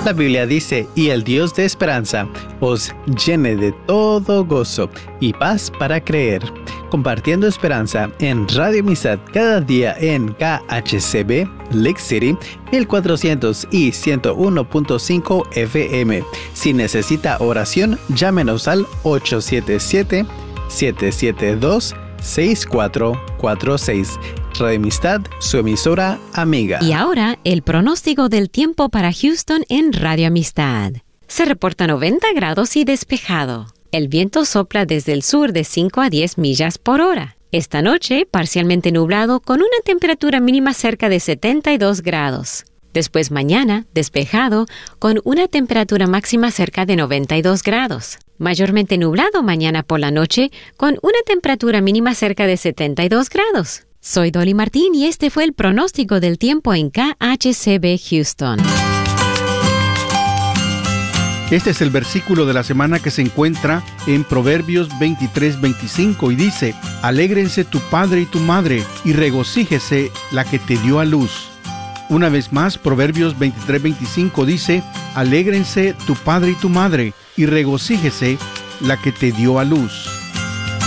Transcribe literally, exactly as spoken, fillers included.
La Biblia dice, y el Dios de esperanza os llene de todo gozo y paz para creer. Compartiendo esperanza en Radio Amistad cada día en K H C B, Lake City, mil cuatrocientos y ciento uno punto cinco F M. Si necesita oración, llámenos al ocho siete siete, siete siete dos, seis cuatro cuatro seis. Radio Amistad, su emisora amiga. Y ahora, el pronóstico del tiempo para Houston en Radio Amistad. Se reporta noventa grados y despejado. El viento sopla desde el sur de cinco a diez millas por hora. Esta noche, parcialmente nublado con una temperatura mínima cerca de setenta y dos grados. Después mañana, despejado, con una temperatura máxima cerca de noventa y dos grados. Mayormente nublado mañana por la noche, con una temperatura mínima cerca de setenta y dos grados. Soy Dolly Martín y este fue el pronóstico del tiempo en K H C B Houston. Este es el versículo de la semana que se encuentra en Proverbios veintitrés veinticinco y dice: Alégrense tu padre y tu madre, y regocíjese la que te dio a luz. Una vez más, Proverbios veintitrés veinticinco dice: Alégrense tu padre y tu madre, y regocíjese la que te dio a luz.